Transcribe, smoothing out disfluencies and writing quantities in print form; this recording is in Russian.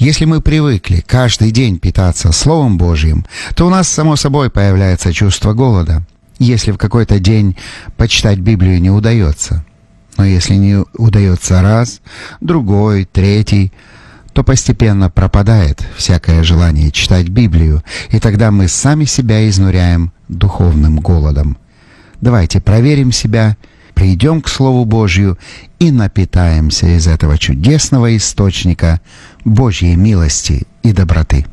Если мы привыкли каждый день питаться Словом Божьим, то у нас само собой появляется чувство голода, если в какой-то день почитать Библию не удается. Но если не удается раз, другой, третий, то постепенно пропадает всякое желание читать Библию, и тогда мы сами себя изнуряем духовным голодом. Давайте проверим себя, придем к Слову Божью и напитаемся из этого чудесного источника Божьей милости и доброты.